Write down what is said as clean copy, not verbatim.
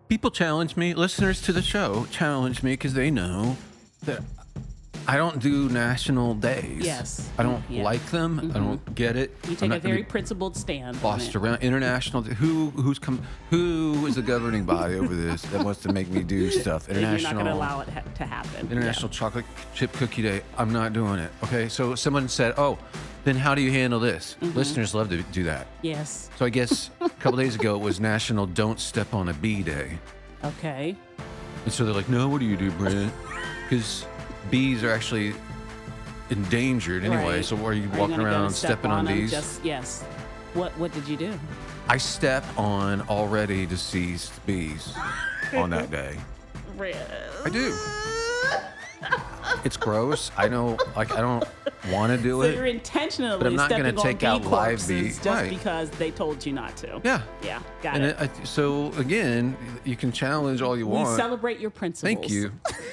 People challenge me, listeners to the show challenge me because they know that I don't do national days. Yes. I don't like them. I don't get it. You take a very principled stand on Bossed it. around international. Who is the governing body over this that wants to make me do stuff? You're not International. going to allow it to happen. International Chocolate Chip Cookie Day. I'm not doing it. Okay. So someone said, "Oh, then how do you handle this?" Listeners love to do that. Yes. So I guess a couple days ago it was National Don't Step on a Bee Day. Okay. And so they're like, "No, what do you do, Brent?" Because bees are actually endangered anyway. Right. So are you Are walking gonna go around step stepping on them? bees? Yes. What did you do? I step on already deceased bees on that day. I do. It's gross. I know, like, I don't want to do So you're it. intentionally But I'm not stepping gonna on take bee out live corpses bee. just Right. because they told you not to. Yeah. Yeah. Got And it. so again, you can challenge all you We want. celebrate your principles. Thank you.